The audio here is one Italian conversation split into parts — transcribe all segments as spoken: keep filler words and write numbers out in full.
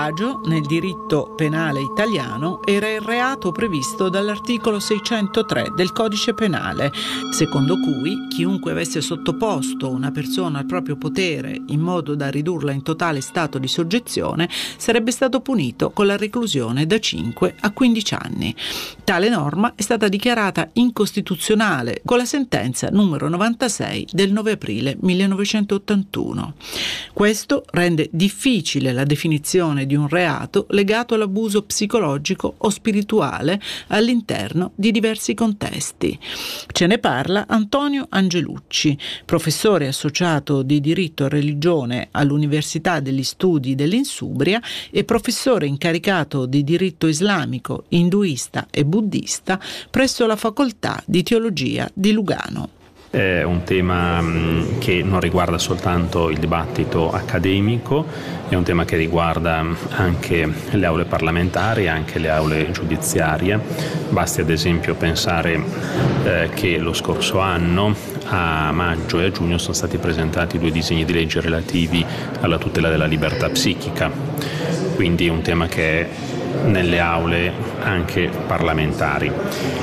Plagio nel diritto penale italiano era il reato previsto dall'articolo seicentotré del Codice Penale, secondo cui chiunque avesse sottoposto una persona al proprio potere in modo da ridurla in totale stato di soggezione sarebbe stato punito con la reclusione da cinque a quindici anni. Tale norma è stata dichiarata incostituzionale con la sentenza numero novantasei del nove aprile millenovecentottantuno. Questo rende difficile la definizione di un reato legato all'abuso psicologico o spirituale all'interno di diversi contesti. Ce ne parla Antonio Angelucci, professore associato di diritto e religione all'Università degli Studi dell'Insubria e professore incaricato di diritto islamico, induista e buddista presso la Facoltà di Teologia di Lugano. È un tema che non riguarda soltanto il dibattito accademico, è un tema che riguarda anche le aule parlamentari, anche le aule giudiziarie. Basti ad esempio pensare eh, che lo scorso anno, a maggio e a giugno, sono stati presentati due disegni di legge relativi alla tutela della libertà psichica, quindi è un tema che è nelle aule anche parlamentari.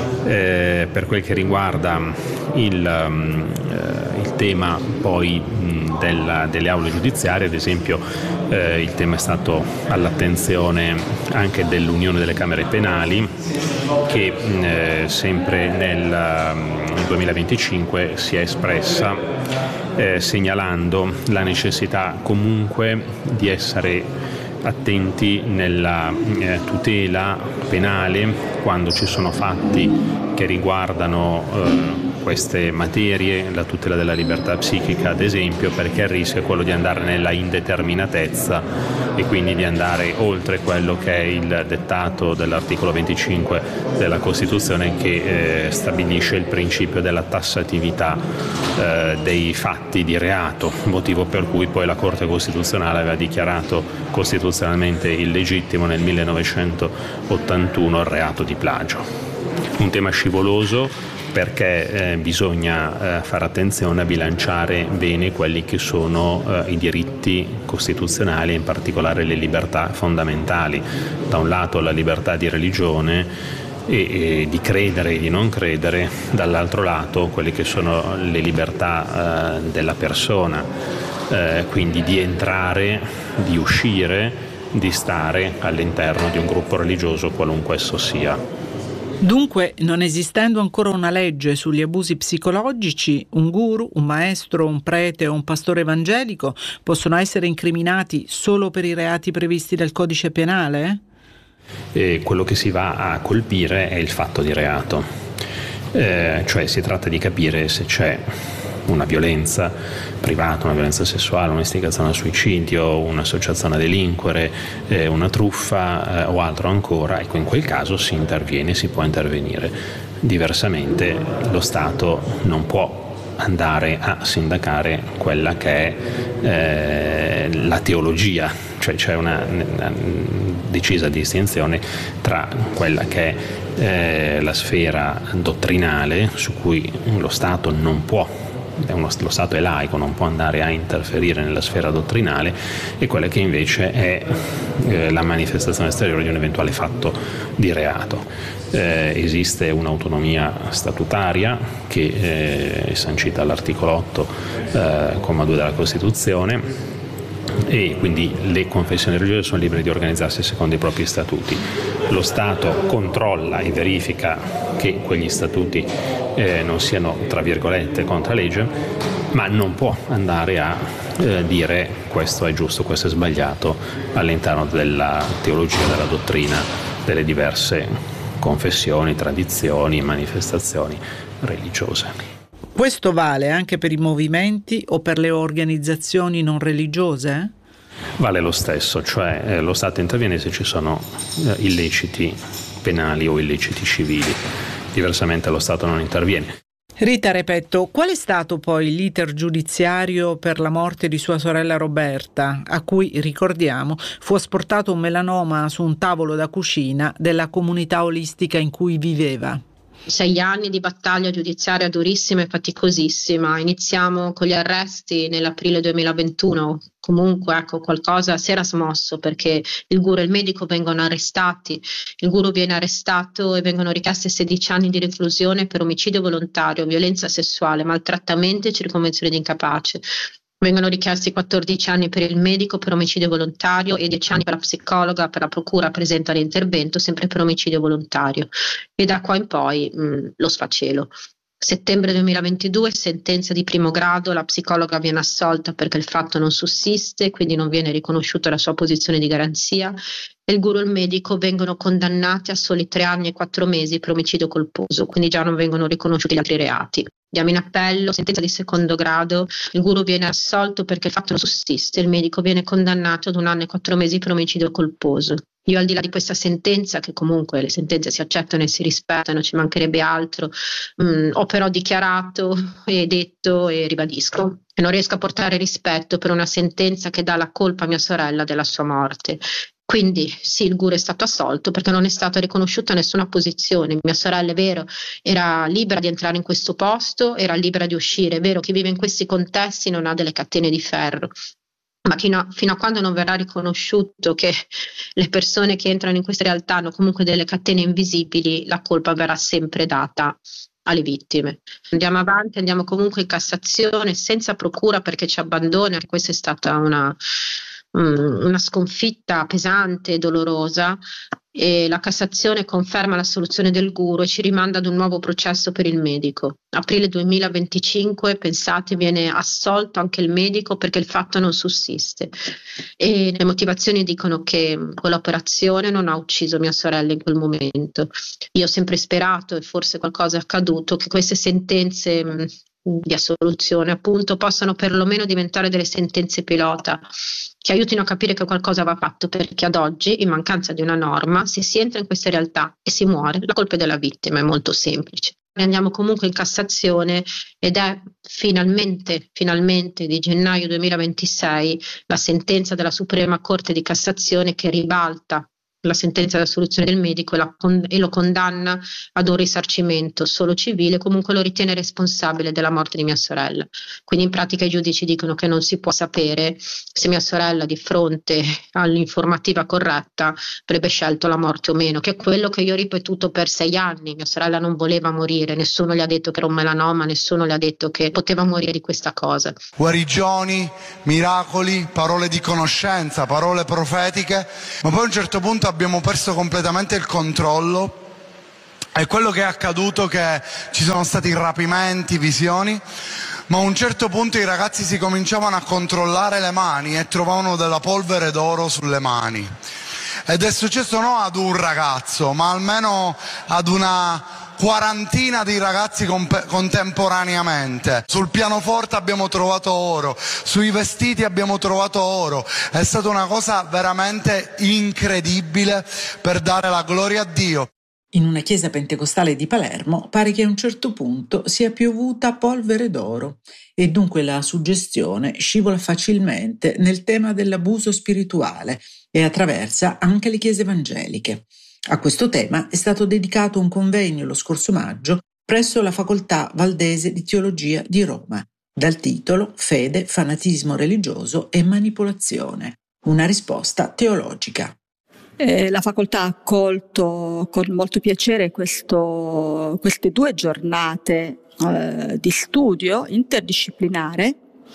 Eh, per quel che riguarda il, um, eh, il tema poi mh, della, delle aule giudiziarie, ad esempio eh, il tema è stato all'attenzione anche dell'Unione delle Camere Penali, che mh, eh, sempre nel, nel duemilaventicinque si è espressa eh, segnalando la necessità comunque di essere attenti nella eh, tutela penale quando ci sono fatti che riguardano eh, queste materie, la tutela della libertà psichica ad esempio, perché il rischio è quello di andare nella indeterminatezza e quindi di andare oltre quello che è il dettato dell'articolo venticinque della Costituzione, che eh, stabilisce il principio della tassatività eh, dei fatti di reato, motivo per cui poi la Corte Costituzionale aveva dichiarato costituzionalmente illegittimo nel millenovecentottantuno il reato di plagio. Un tema scivoloso, perché eh, bisogna eh, fare attenzione a bilanciare bene quelli che sono eh, i diritti costituzionali, in particolare le libertà fondamentali. Da un lato la libertà di religione e, e di credere e di non credere, dall'altro lato quelle che sono le libertà eh, della persona, eh, quindi di entrare, di uscire, di stare all'interno di un gruppo religioso qualunque esso sia. Dunque, non esistendo ancora una legge sugli abusi psicologici, un guru, un maestro, un prete o un pastore evangelico possono essere incriminati solo per i reati previsti dal Codice Penale? E quello che si va a colpire è il fatto di reato, eh, cioè si tratta di capire se c'è una violenza privata, una violenza sessuale, un'istigazione al suicidio, un'associazione a delinquere, eh, una truffa eh, o altro ancora. Ecco, in quel caso si interviene, si può intervenire. Diversamente lo Stato non può andare a sindacare quella che è eh, la teologia, cioè c'è una, una decisa distinzione tra quella che è eh, la sfera dottrinale, su cui lo Stato non può, Uno, lo Stato è laico, non può andare a interferire nella sfera dottrinale, e quella che invece è eh, la manifestazione esteriore di un eventuale fatto di reato. Eh, esiste un'autonomia statutaria che eh, è sancita all'articolo otto, eh, comma due della Costituzione, e quindi le confessioni religiose sono libere di organizzarsi secondo i propri statuti. Lo Stato controlla e verifica che quegli statuti eh, non siano, tra virgolette, contra legge, ma non può andare a eh, dire questo è giusto, questo è sbagliato all'interno della teologia, della dottrina delle diverse confessioni, tradizioni, manifestazioni religiose. Questo vale anche per i movimenti o per le organizzazioni non religiose? Vale lo stesso, cioè eh, lo Stato interviene se ci sono eh, illeciti penali o illeciti civili, diversamente lo Stato non interviene. Rita Repetto, qual è stato poi l'iter giudiziario per la morte di sua sorella Roberta, a cui, ricordiamo, fu asportato un melanoma su un tavolo da cucina della comunità olistica in cui viveva? sei anni di battaglia giudiziaria durissima e faticosissima. Iniziamo con gli arresti nell'aprile duemilaventuno. Comunque, ecco, qualcosa si era smosso, perché il guru e il medico vengono arrestati. Il guru viene arrestato e vengono richiesti sedici anni di reclusione per omicidio volontario, violenza sessuale, maltrattamento e circonvenzione di incapace. Vengono richiesti quattordici anni per il medico per omicidio volontario e dieci anni per la psicologa, per la procura presente all'intervento, sempre per omicidio volontario. E da qua in poi mh, lo sfacelo. Settembre duemilaventidue, sentenza di primo grado, la psicologa viene assolta perché il fatto non sussiste, quindi non viene riconosciuta la sua posizione di garanzia, e il guru e il medico vengono condannati a soli tre anni e quattro mesi per omicidio colposo, quindi già non vengono riconosciuti gli altri reati. Andiamo in appello, sentenza di secondo grado, il guru viene assolto perché il fatto non sussiste, il medico viene condannato ad un anno e quattro mesi per omicidio colposo. Io, al di là di questa sentenza, che comunque le sentenze si accettano e si rispettano, ci mancherebbe altro, mh, ho però dichiarato e detto e ribadisco che non riesco a portare rispetto per una sentenza che dà la colpa a mia sorella della sua morte. Quindi sì, il guru è stato assolto perché non è stata riconosciuta nessuna posizione. Mia sorella, è vero, era libera di entrare in questo posto, era libera di uscire. È vero, chi vive in questi contesti non ha delle catene di ferro, ma fino a, fino a quando non verrà riconosciuto che le persone che entrano in queste realtà hanno comunque delle catene invisibili, la colpa verrà sempre data alle vittime. Andiamo avanti, andiamo comunque in Cassazione senza procura perché ci abbandona. Questa è stata una... una sconfitta pesante e dolorosa, e la Cassazione conferma la soluzione del guru e ci rimanda ad un nuovo processo per il medico. Aprile duemilaventicinque, pensate, viene assolto anche il medico perché il fatto non sussiste, e le motivazioni dicono che quell'operazione non ha ucciso mia sorella in quel momento. Io ho sempre sperato, e forse qualcosa è accaduto, che queste sentenze di assoluzione appunto possano perlomeno diventare delle sentenze pilota che aiutino a capire che qualcosa va fatto, perché ad oggi, in mancanza di una norma, se si entra in queste realtà e si muore, la colpa è della vittima, è molto semplice. Andiamo comunque in Cassazione ed è finalmente, finalmente di gennaio duemilaventisei la sentenza della Suprema Corte di Cassazione che ribalta la sentenza di assoluzione del medico e, la, e lo condanna ad un risarcimento solo civile, comunque lo ritiene responsabile della morte di mia sorella. Quindi in pratica i giudici dicono che non si può sapere se mia sorella, di fronte all'informativa corretta, avrebbe scelto la morte o meno, che è quello che io ho ripetuto per sei anni. Mia sorella non voleva morire, nessuno le ha detto che era un melanoma, nessuno le ha detto che poteva morire di questa cosa. Guarigioni, miracoli, parole di conoscenza, parole profetiche, ma poi a un certo punto abbiamo perso completamente il controllo. È quello che è accaduto, che ci sono stati rapimenti, visioni, ma a un certo punto i ragazzi si cominciavano a controllare le mani e trovavano della polvere d'oro sulle mani. Ed è successo non ad un ragazzo, ma almeno ad una quarantina di ragazzi comp- contemporaneamente. Sul pianoforte abbiamo trovato oro, sui vestiti abbiamo trovato oro. È stata una cosa veramente incredibile per dare la gloria a Dio. In una chiesa pentecostale di Palermo pare che a un certo punto sia piovuta polvere d'oro e dunque la suggestione scivola facilmente nel tema dell'abuso spirituale e attraversa anche le chiese evangeliche. A questo tema è stato dedicato un convegno lo scorso maggio presso la Facoltà Valdese di Teologia di Roma, dal titolo Fede, fanatismo religioso e manipolazione. Una risposta teologica. Eh, la facoltà ha accolto con molto piacere questo, queste due giornate eh, di studio interdisciplinare,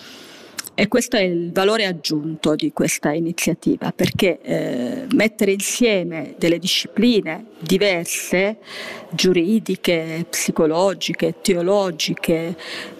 e questo è il valore aggiunto di questa iniziativa, perché eh, mettere insieme delle discipline diverse, giuridiche, psicologiche, teologiche,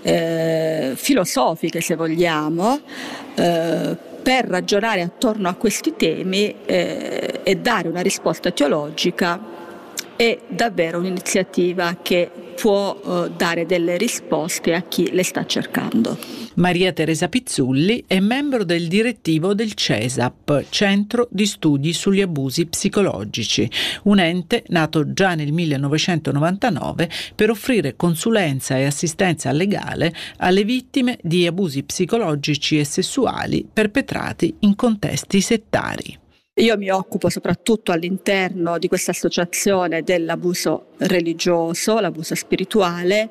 eh, filosofiche se vogliamo, eh, per ragionare attorno a questi temi eh, e dare una risposta teologica è davvero un'iniziativa che può eh, dare delle risposte a chi le sta cercando. Maria Teresa Pizzulli è membro del direttivo del CESAP, Centro di Studi sugli Abusi Psicologici, un ente nato già nel millenovecentonovantanove per offrire consulenza e assistenza legale alle vittime di abusi psicologici e sessuali perpetrati in contesti settari. Io mi occupo soprattutto all'interno di questa associazione dell'abuso religioso, l'abuso spirituale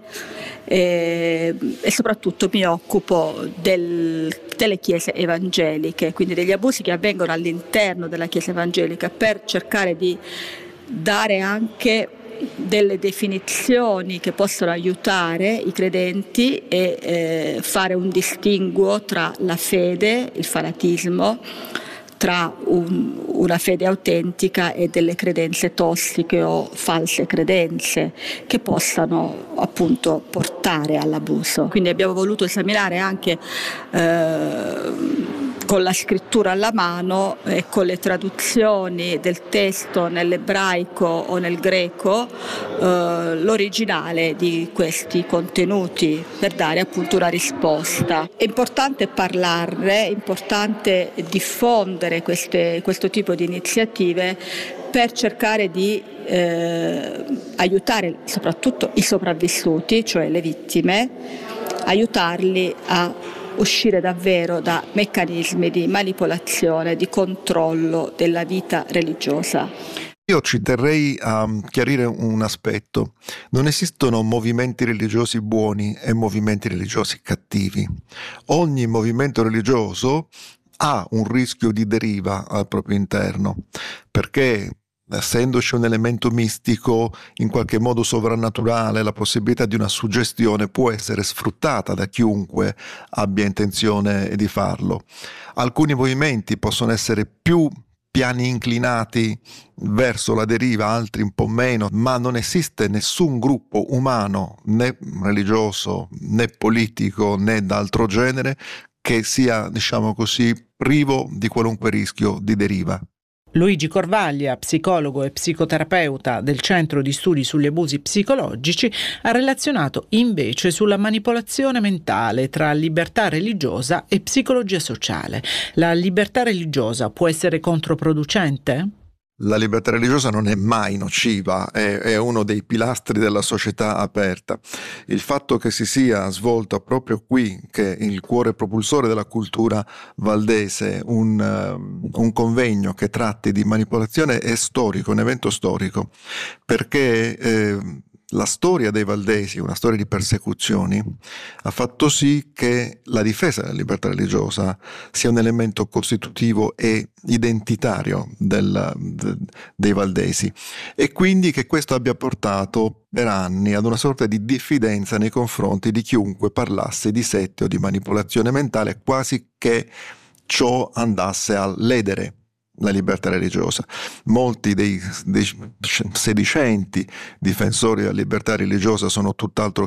e, e soprattutto mi occupo del, delle chiese evangeliche, quindi degli abusi che avvengono all'interno della chiesa evangelica, per cercare di dare anche delle definizioni che possono aiutare i credenti e eh, fare un distinguo tra la fede, il fanatismo, tra un, una fede autentica e delle credenze tossiche o false credenze che possano appunto portare all'abuso. Quindi abbiamo voluto esaminare anche eh, con la scrittura alla mano e con le traduzioni del testo nell'ebraico o nel greco eh, l'originale di questi contenuti, per dare appunto una risposta. È importante parlarne, è importante diffondere queste, questo tipo di iniziative per cercare di eh, aiutare soprattutto i sopravvissuti, cioè le vittime, aiutarli a uscire davvero da meccanismi di manipolazione, di controllo della vita religiosa. Io ci terrei a chiarire un aspetto. Non esistono movimenti religiosi buoni e movimenti religiosi cattivi. Ogni movimento religioso ha un rischio di deriva al proprio interno, perché essendoci un elemento mistico, in qualche modo sovrannaturale, la possibilità di una suggestione può essere sfruttata da chiunque abbia intenzione di farlo. Alcuni movimenti possono essere più piani inclinati verso la deriva, altri un po' meno, ma non esiste nessun gruppo umano, né religioso, né politico, né d'altro genere, che sia, diciamo così, privo di qualunque rischio di deriva. Luigi Corvaglia, psicologo e psicoterapeuta del Centro di Studi sugli Abusi Psicologici, ha relazionato invece sulla manipolazione mentale tra libertà religiosa e psicologia sociale. La libertà religiosa può essere controproducente? La libertà religiosa non è mai nociva, è, è uno dei pilastri della società aperta. Il fatto che si sia svolto proprio qui, che il cuore propulsore della cultura valdese, un, uh, un convegno che tratti di manipolazione è storico, un evento storico, perché eh, la storia dei valdesi, una storia di persecuzioni, ha fatto sì che la difesa della libertà religiosa sia un elemento costitutivo e identitario del, de, dei valdesi, e quindi che questo abbia portato per anni ad una sorta di diffidenza nei confronti di chiunque parlasse di sette o di manipolazione mentale, quasi che ciò andasse a ledere la libertà religiosa. Molti dei, dei sedicenti difensori della libertà religiosa sono tutt'altro